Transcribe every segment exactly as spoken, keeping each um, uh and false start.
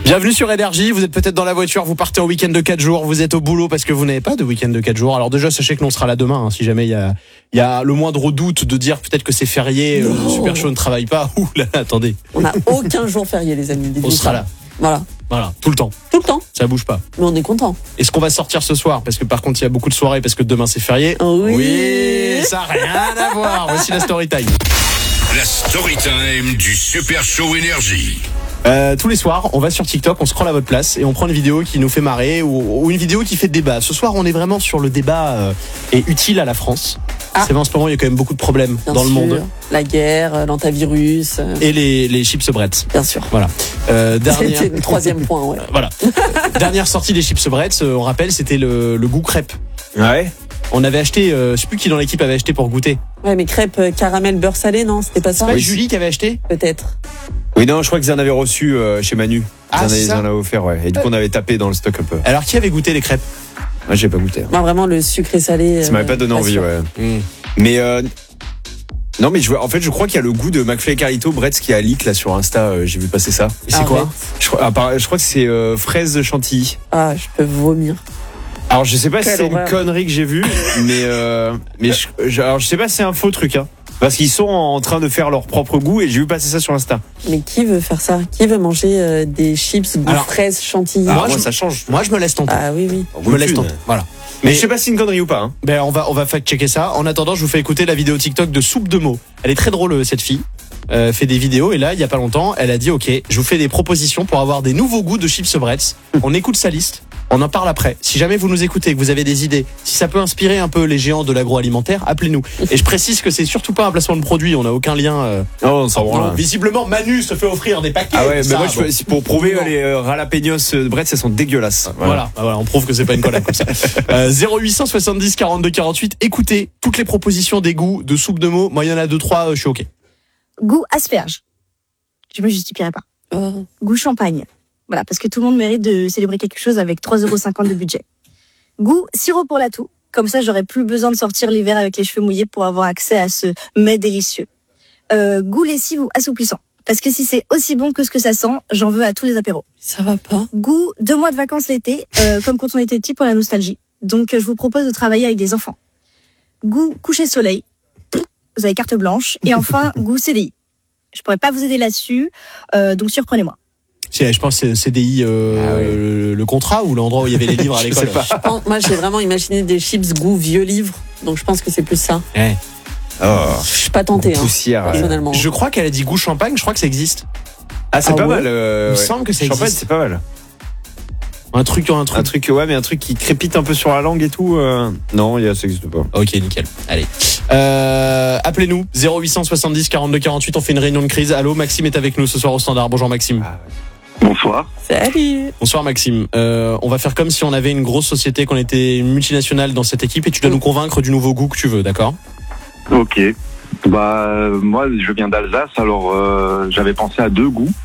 Bienvenue sur Énergie, vous êtes peut-être dans la voiture, vous partez en week-end de quatre jours, vous êtes au boulot parce que vous n'avez pas de week-end de quatre jours. Alors déjà, sachez que l'on sera là demain, hein, si jamais il y a, il y a le moindre doute de dire peut-être que c'est férié, euh, le Super Show ne travaille pas. Ouh là, attendez. On n'a aucun jour férié, les amis. On sera là. Voilà. Voilà, tout le temps. Tout le temps. Ça bouge pas. Mais on est content. Est-ce qu'on va sortir ce soir? Parce que par contre, il y a beaucoup de soirées parce que demain c'est férié. Oui. Oui, ça n'a rien à voir. Voici la story time. La story time du Super Show Énergie. Euh, tous les soirs, on va sur TikTok, on scrolle à votre place et on prend une vidéo qui nous fait marrer ou, ou une vidéo qui fait débat. Ce soir, on est vraiment sur le débat euh, et utile à la France. Ah. C'est vrai, en ce moment, il y a quand même beaucoup de problèmes Bien dans sûr. le monde. La guerre, l'antivirus. Euh... Et les, les chips Bretz. Bien sûr. Voilà. Euh, dernière... C'était le troisième point, ouais. Voilà. Dernière sortie des chips Bretz, on rappelle, c'était le, le goût crêpe. Ouais. On avait acheté, euh, je sais plus qui dans l'équipe avait acheté pour goûter. Ouais, mais crêpes euh, caramel beurre salé, non? C'était pas ça? C'est pas Julie qui avait acheté? Peut-être. Oui, non, je crois qu'ils en avaient reçu euh, chez Manu. Ils Ah, en avaient, c'est ils ça en avaient offert, ouais. Et du coup, on avait tapé dans le stock un peu. Alors, qui avait goûté les crêpes? Moi, j'ai pas goûté. Moi, vraiment, le sucré salé. Ça m'avait pas donné envie, sûr. ouais. Mmh. Mais euh, non, mais je vois, en fait, je crois qu'il y a le goût de McFly et Carlito Bretz qui a leak là sur Insta. Euh, j'ai vu passer ça. Et c'est quoi? Je crois, à part- je crois que c'est euh, fraise chantilly. Ah, je peux vomir. Alors, je sais pas si Quelle c'est une horreur. connerie que j'ai vue, mais euh, mais je, je- alors je sais pas si c'est un faux truc, hein. Parce qu'ils sont en train de faire leur propre goût et j'ai vu passer ça sur Insta. Mais qui veut faire ça? Qui veut manger euh, des chips goût Alors, fraise chantilly? Ah, moi, moi, je- ça change. Moi, je me laisse tenter. Ah oui, oui. je me laisse tenter. Voilà. Mais Mais- je sais pas si c'est une connerie ou pas, hein. Ben, on va, on va fact-checker ça. En attendant, je vous fais écouter la vidéo TikTok de Soupe de mots. Elle est très drôle, cette fille. Euh, fait des vidéos et là, il y a pas longtemps, elle a dit OK, je vous fais des propositions pour avoir des nouveaux goûts de chips Bretz. On écoute sa liste. On en parle après. Si jamais vous nous écoutez, que vous avez des idées, si ça peut inspirer un peu les géants de l'agroalimentaire, appelez-nous. Et je précise que c'est surtout pas un placement de produit. On n'a aucun lien. Euh... Oh, on s'en branle. Non, visiblement, Manu se fait offrir des paquets. Ah ouais, mais Ça, moi, je bon. peux- pour prouver Non. les euh, jalapenos de Bretz, elles sont dégueulasses. Voilà. Bah voilà, on prouve que c'est pas une collab comme ça. Euh, zéro huit cent soixante-dix quarante-deux quarante-huit. Écoutez toutes les propositions des goûts de soupe de mots. Moi, il y en a deux, trois, euh, je suis OK. Goût asperge. Je me justifierai pas. Oh. Goût champagne. Voilà, parce que tout le monde mérite de célébrer quelque chose avec trois euros cinquante de budget. Goût sirop pour la toux. Comme ça, j'aurais plus besoin de sortir l'hiver avec les cheveux mouillés pour avoir accès à ce mets délicieux. Euh, goût lessive ou assouplissant. Parce que si c'est aussi bon que ce que ça sent, j'en veux à tous les apéros. Ça va pas. Goût deux mois de vacances l'été, euh, comme quand on était petit pour la nostalgie. Donc, euh, je vous propose de travailler avec des enfants. Goût coucher soleil. Vous avez carte blanche. Et enfin, goût C D I. Je pourrais pas vous aider là-dessus, euh, donc surprenez-moi. C'est, je pense que c'est C D I, euh, Ah oui. le, le contrat ou l'endroit où il y avait les livres à Je l'école. sais pas. Je pense- moi, j'ai vraiment imaginé des chips goût vieux livre. Donc, je pense que c'est plus ça. Ouais. Oh, Je suis pas tentée, hein, poussière. euh. personnellement. Je crois qu'elle a dit goût champagne. Je crois que ça existe. Ah, c'est Ah pas ouais. mal. Euh, Il me ouais. semble que ça Champagne, existe. c'est pas mal. Un truc, un truc. Un truc, ouais, mais un truc qui crépite un peu sur la langue et tout. euh, Non, il y a, ça existe pas. Ok, nickel. Allez. Euh, appelez-nous. zéro huit cent soixante-dix quarante-deux quarante-huit. On fait une réunion de crise. Allô, Maxime est avec nous ce soir au standard. Bonjour, Maxime. Ah, ouais. Bonsoir. Salut. Bonsoir, Maxime. Euh, on va faire comme si on avait une grosse société, qu'on était une multinationale dans cette équipe et tu dois nous convaincre du nouveau goût que tu veux, d'accord? Ok. Bah euh, moi je viens d'Alsace, alors euh, j'avais pensé à deux goûts.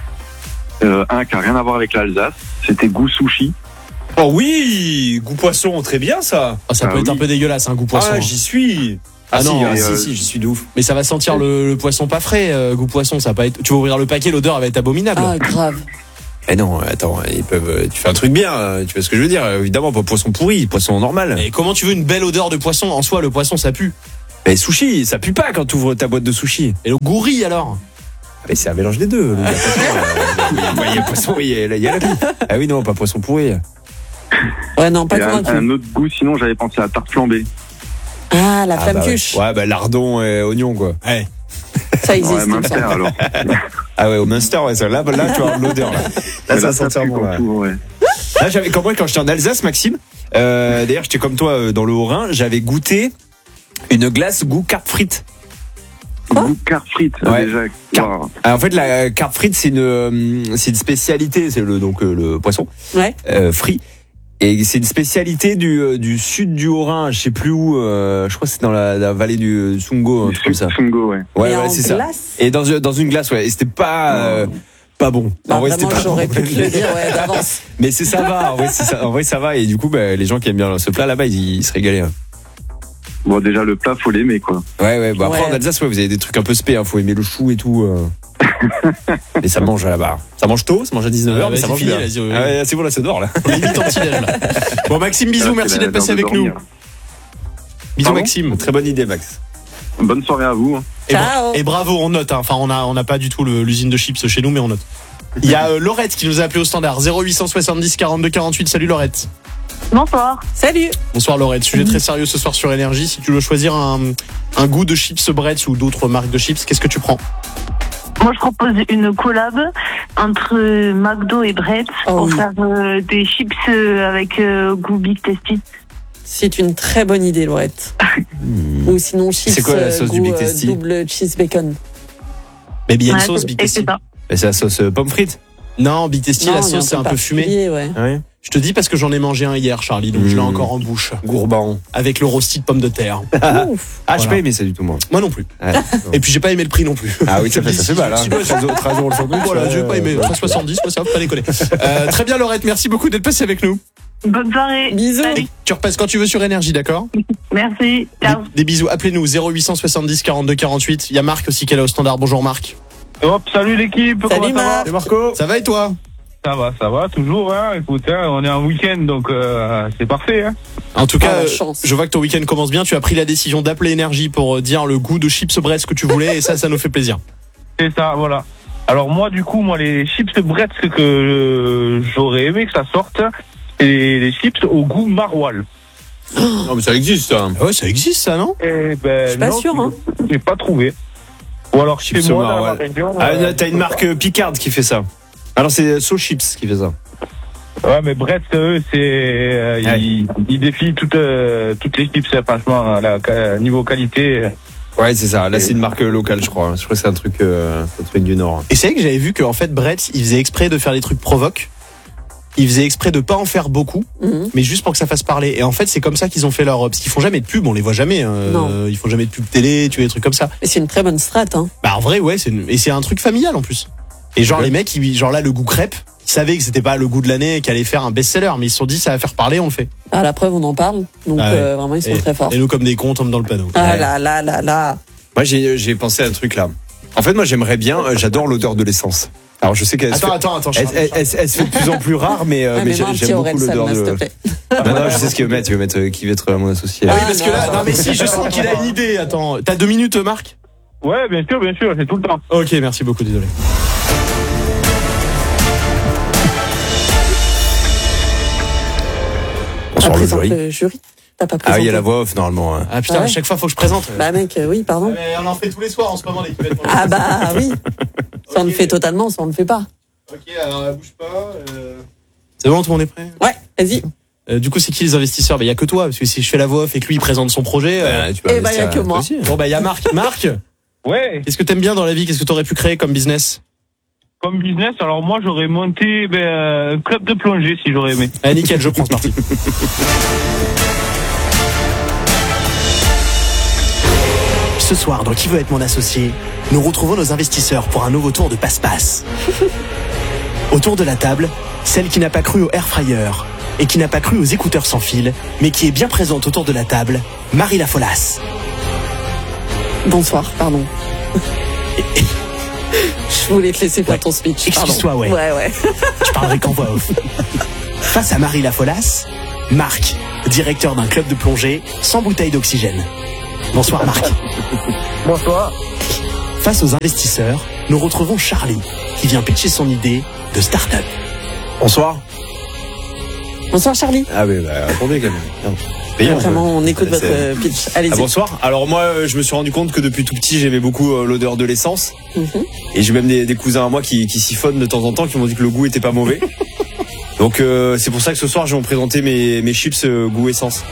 Euh, un qui a rien à voir avec l'Alsace, c'était goût sushi. Oh oui, goût poisson, très bien ça. Oh, ça Ah peut être oui. un peu dégueulasse, un goût poisson. Ah, hein. j'y suis. Ah Ah, non, si, ah, mais, si, euh, si, j'y suis de ouf. Mais ça va sentir le, le poisson pas frais, euh, goût poisson. Ça va pas être. Tu vas ouvrir le paquet, l'odeur elle va être abominable. Ah, grave. Eh non, attends, ils peuvent. euh, Tu fais un truc bien, euh, tu vois ce que je veux dire? Évidemment, pas poisson pourri, poisson normal. Et comment tu veux une belle odeur de poisson? En soi, le poisson ça pue. Mais sushi, ça pue pas quand tu ouvres ta boîte de sushi. Et le goût riz alors? Ah, mais c'est un mélange des deux. le gars, poisson, euh, Il y a poisson, oui, il y a il y a la vie. Ah oui, non, pas poisson pourri. Ouais, non, pas Et un, convaincu. un autre goût, sinon j'avais pensé à tarte flambée. Ah, la Ah, flamme bah ouais. cuche. Ouais, bah lardon et oignon, quoi. Ouais. Ça existe, Ouais, comme Munster ça. alors. Ah ouais, au Munster, ouais, ça, là, là, tu vois l'odeur, là. Là, ça ça sent pue bon, comme là. tout, ouais. Là, j'avais, comme moi, quand j'étais en Alsace, Maxime, euh, d'ailleurs, j'étais comme toi euh, dans le Haut-Rhin, j'avais goûté une glace goût carte frite. Goût carte frite, Ouais. déjà. Car- Wow. Alors, en fait, la carte frite, c'est une, euh, c'est une spécialité, c'est le, donc, euh, le poisson, Ouais. euh, frit. Et c'est une spécialité du, euh, du sud du Haut-Rhin, je sais plus où, euh, je crois que c'est dans la, la vallée du Sungo, un truc comme ça. Sungo, ouais. Ouais, Et ouais, en c'est ça. glace. Et dans, dans une glace, ouais. Et c'était pas, euh, pas bon. Bah, En vrai, vraiment, c'était pas j'aurais bon. pu te le dire, ouais, d'avance. Mais c'est ça va, en vrai, c'est ça, en vrai, ça va. Et du coup, bah, les gens qui aiment bien ce plat là-bas, ils, ils se régalaient. hein. Bon, déjà le plat, faut l'aimer, quoi. Ouais, ouais. Bah, après, Ouais. en Alsace, ouais, vous avez des trucs un peu spé, hein. Faut aimer le chou et tout. euh. Et ça mange là-bas. Ça mange tôt, ça mange à dix-neuf heures, Ah, mais ça vas-y, mange fini, bien. vas-y, oui, oui. Ah ouais, c'est bon, là, c'est dehors, là. On est limite en petit-déj, là. Bon, Maxime, bisous, Là, merci c'est d'être la- passé l'heure de avec nous. dormir. Bisous, Pardon Maxime. Très bonne idée, Max. Bonne soirée à vous. Et, bra- Ciao. et bravo, on note. hein. Enfin, on a, on n'a pas du tout le- l'usine de chips chez nous, mais on note. Il y a euh, Laurette qui nous a appelé au standard zéro huit cent soixante-dix quarante-deux quarante-huit. Salut Laurette. Bonsoir. Salut. Bonsoir Laurette. Sujet très sérieux ce soir sur Énergie. Si tu veux choisir un, un goût de chips Bretz ou d'autres marques de chips, qu'est-ce que tu prends? Moi, je propose une collab entre McDo et Bretz Oh pour oui. faire euh, des chips euh, avec euh, goût Big Tasty. C'est une très bonne idée, Laurette. Ou sinon, chips C'est quoi la euh, sauce du goût, Big euh, Tasty double cheese bacon. Mais il y a une Ouais, sauce c'est- Big et Tasty. c'est ça. Et c'est la sauce euh, pomme frite. Non, Big Tasty, Non, la il y a sauce c'est un peu fumé. particulier, Ouais. Ah oui. Je te dis parce que j'en ai mangé un hier, Charlie, donc je l'ai Mmh. encore en bouche. Gourban. Avec le rosti de pommes de terre. Ouf. Ah, j'ai Voilà. pas aimé ça du tout, moi. Moi non plus. Ouais. Et puis j'ai pas aimé le prix non plus. Ah oui, ça fait, ça fait mal, hein. Si, si, si, treize euros le sandwich. Voilà, j'ai pas aimé. treize soixante-dix, moi ça va pas déconner. Euh, très bien Laurette, merci beaucoup d'être passé avec nous. Bonne soirée. Bisous. Salut. Et tu repasses quand tu veux sur Énergie, d'accord? Merci. des, Ciao. des bisous, appelez-nous zéro huit cent soixante-dix quarante-deux quarante-huit. Il y a Marc aussi qui est là au standard. Bonjour Marc. Hop, salut l'équipe, Salut, comment ça Marc. Et Marco. Ça va et toi? va Ça va, ça va, toujours, hein, écoute, hein, on est en week-end, donc euh, c'est parfait, hein. En tout Ah, cas, la euh, chance. je vois que ton week-end commence bien. Tu as pris la décision d'appeler Énergie pour euh, dire le goût de chips Bretz que tu voulais et ça, ça nous fait plaisir. C'est ça, voilà. Alors moi, du coup, moi, les chips Bretz que euh, j'aurais aimé que ça sorte, c'est les chips au goût maroilles. Non, mais ça existe, ça. Ouais, ça existe ça, non? Eh ben, Je suis pas non, sûr, hein. j'ai pas trouvé. Ou alors chez Chips moi, dans maroilles. ma région. Ah, euh, t'as une marque euh, Picard qui fait ça. Alors, c'est So Chips qui fait ça. Ouais, mais Bretz, eux, c'est, euh, Ouais. ils, ils défient toutes, euh, toutes les chips, franchement, à la, à niveau qualité. Ouais, c'est ça. Là, c'est une marque euh, locale, je crois. Je crois que c'est un truc, euh, un truc du Nord. Et c'est vrai que j'avais vu qu'en fait Bretz, il faisait exprès de faire des trucs provoques. Il faisait exprès de pas en faire beaucoup, Mhm. mais juste pour que ça fasse parler. Et en fait, c'est comme ça qu'ils ont fait leur. Parce qu'ils font jamais de pub, on les voit jamais. hein. Non. Euh, Ils font jamais de pub télé, tu vois, des trucs comme ça. Mais c'est une très bonne strat, hein. Bah en vrai, ouais, c'est une- et c'est un truc familial en plus. Et genre Ouais. les mecs, ils... genre là le goût crêpe, ils savaient que c'était pas le goût de l'année qui allait faire un best-seller, mais ils se sont dit ça va faire parler, on le fait. À la preuve, on en parle. Donc, Ah ouais. euh, vraiment, ils sont Et, très forts. et nous comme des cons, on tombe dans le panneau. Ah là là là là. Moi, j'ai, j'ai pensé à un truc là. En fait, moi, j'aimerais bien, euh, j'adore l'odeur de l'essence. Alors, je sais qu'elle se Attends, fait, attends, attends. elle, Charles, elle- Charles. elle- elle se fait de plus en plus rare, mais, euh, Ah, mais mais j'ai- moi, un petit j'aime beaucoup Aurel l'odeur Salma, s'il te de. plaît. Non, non, je sais ce qu'il veut mettre. Il veut mettre euh, qui va être euh, mon associé. Ah oui, Ah, parce que non, là, non, non mais non. si, je sens qu'il a une idée. Attends, t'as deux minutes, Marc? Ouais, bien sûr, bien sûr, c'est tout le temps. Ok, merci beaucoup, désolé. Bonsoir T'as le présenté jury. le jury. T'as pas Ah présenté. oui, il y a la voix off normalement. hein. Ah putain, Ah ouais. à chaque fois faut que je présente. Bah mec, euh, oui, pardon. Mais on en fait tous les soirs en ce moment l'équipe. Ah bah oui. Ça on le fait totalement, ça on le fait pas. Ok, alors bouge pas. euh. C'est bon, tout le monde est prêt? Ouais, vas-y. Euh, du coup, c'est qui les investisseurs? Bah, il y a que toi, parce que si je fais la voix off et que lui il présente son projet. euh, Ouais, tu peux Eh ben, il y a investir que moi. aussi. Bon, bah, il y a Marc. Marc, Ouais, qu'est-ce que t'aimes bien dans la vie? Qu'est-ce que t'aurais pu créer comme business? comme business, alors moi, j'aurais monté ben, un club de plongée si j'aurais aimé. Ah, nickel, je prends ce parti. Ce soir, dans Qui veut être mon associé, nous retrouvons nos investisseurs pour un nouveau tour de passe-passe. Autour de la table, celle qui n'a pas cru au air fryer et qui n'a pas cru aux écouteurs sans fil, mais qui est bien présente autour de la table, Marie Lafolasse. Bonsoir, pardon. Je voulais te laisser faire ton speech. pardon. Excuse-toi, ouais. Ouais, ouais. Je parlerai qu'en voix off. Face à Marie Lafolasse, Marc, directeur d'un club de plongée sans bouteille d'oxygène. Bonsoir Marc. Bonsoir. Face aux investisseurs, nous retrouvons Charlie, qui vient pitcher son idée de start-up. Bonsoir. Bonsoir Charlie. Ah oui, bah attendez quand même. Non. Payons, Vraiment, euh, on écoute c'est- votre euh, pitch. Allez-y. Ah, bonsoir. Alors moi, euh, je me suis rendu compte que depuis tout petit, j'aimais beaucoup euh, l'odeur de l'essence. Mhm. Et j'ai même des, des cousins à moi qui, qui siphonnent de temps en temps, qui m'ont dit que le goût était pas mauvais. Donc euh, c'est pour ça que ce soir, je vais vous présenter mes, mes chips euh, goût essence.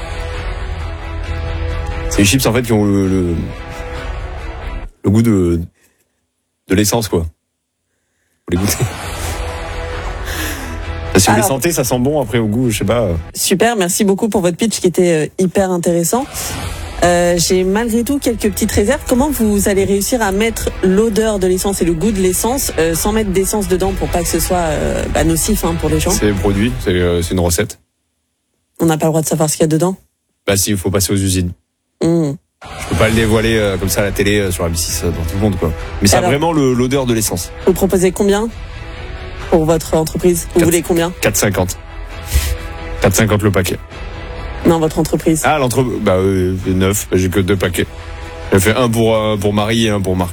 C'est les chips en fait qui ont le, le, le goût de, de l'essence quoi. Faut les goûter. Si vous les Alors- sentez, ça sent bon après au goût, je sais pas. euh. Super, merci beaucoup pour votre pitch qui était euh, hyper intéressant. Euh, J'ai malgré tout quelques petites réserves. Comment vous allez réussir à mettre l'odeur de l'essence et le goût de l'essence euh, sans mettre d'essence dedans pour pas que ce soit euh, bah, nocif hein, pour les gens? C'est le produit, c'est euh, c'est une recette. On n'a pas le droit de savoir ce qu'il y a dedans. Bah si, il faut passer aux usines. Mmh. je peux pas le dévoiler euh, comme ça à la télé euh, sur M six euh, dans tout le monde quoi. Mais ça a Alors, vraiment le- l'odeur de l'essence. Vous proposez combien pour votre entreprise? Vous Quatre. voulez combien? quatre cinquante. quatre cinquante le paquet. Non, votre entreprise. Ah l'entre bah euh, neuf, j'ai que deux paquets. J'ai fait un pour euh, pour Marie et un pour Marc.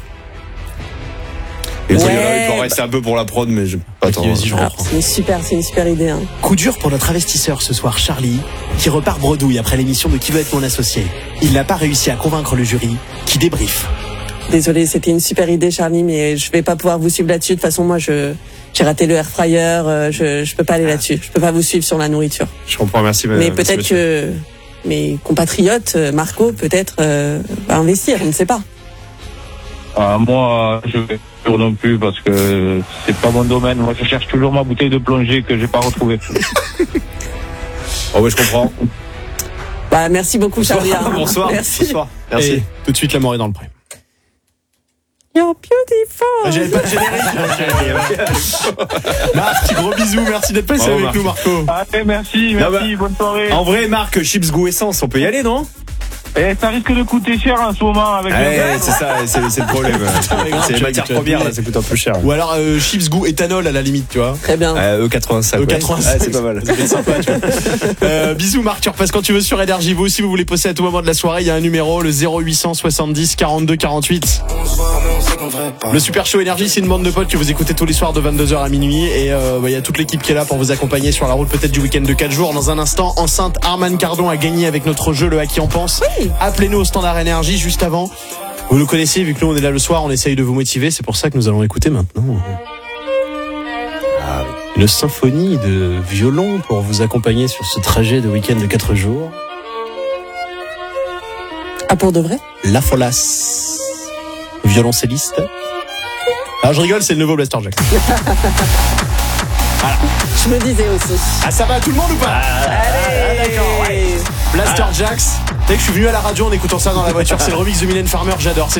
Et puis, Ouais, euh, il peut en rester un peu pour la prod mais je pas Ok, tant. vas-y, je Alors, reprends. c'est une super, c'est une super idée. Hein. Coup dur pour notre investisseur ce soir, Charlie, qui repart bredouille après l'émission de Qui veut être mon associé. Il n'a pas réussi à convaincre le jury, qui débriefe. Désolé, c'était une super idée, Charlie, mais je vais pas pouvoir vous suivre là-dessus. De toute façon, moi, je j'ai raté le air fryer. euh, Je je peux pas aller là-dessus. Je peux pas vous suivre sur la nourriture. Je comprends, merci. mais merci, peut-être monsieur. que mes compatriotes, euh, Marco, peut-être euh, va investir. On ne sait pas. Ah, moi, je vais pas non plus parce que c'est pas mon domaine. Moi, je cherche toujours ma bouteille de plongée que j'ai pas retrouvée. Oh ouais, je comprends. Bah, merci beaucoup, Charlie. hein. Bonsoir. Merci. Bonsoir. Merci. Et tout de suite, la mort est dans le pré. You're beautiful. J'avais pas de générique. Marc, gros bisous, merci d'être passé Bravo, avec Marc. nous, Marco. Allez, merci, Non, merci, bonne soirée. En vrai, Marc, chips goût essence, on peut y aller, non? Et ça risque de coûter cher en ce moment avec le Ouais, gaz. c'est ça, c'est c'est le problème. grave, C'est tu les matières tu as premières, payé. là, ça coûte un peu cher. Ou alors euh, chips goût éthanol à la limite, tu vois. Très bien. Euh, E quatre-vingt-cinq. E ouais. quatre-vingt-cinq. Ouais, c'est pas mal. Ça fait sympa, tu vois. Euh, bisous Marc, tu repasses quand tu veux sur Énergie. Vous aussi, vous voulez passer à tout moment de la soirée, il y a un numéro, le zéro huit cent soixante-dix quarante-deux quarante-huit. Le Super Show Énergie, c'est une bande de potes que vous écoutez tous les soirs de vingt-deux heures à minuit. Et euh, bah, il y a toute l'équipe qui est là pour vous accompagner sur la route peut-être du week-end de quatre jours. Dans un instant, enceinte Arman Cardon a gagné avec notre jeu Le À qui en pense. Oui. Appelez-nous au standard Énergie juste avant. Vous nous connaissez, vu que nous on est là le soir, on essaye de vous motiver. C'est pour ça que nous allons écouter maintenant une symphonie de violon pour vous accompagner sur ce trajet de week-end de quatre jours. Ah, pour de vrai? La Folas, violoncelliste. Ah, je rigole, c'est le nouveau Blaster Jack. Je me disais aussi. Ah, ça va tout le monde ou pas? Allez. d'accord, ouais. Blaster Jax. Tu sais que je suis venu à la radio en écoutant ça dans la voiture. C'est le remix de Mylène Farmer, j'adore. C'est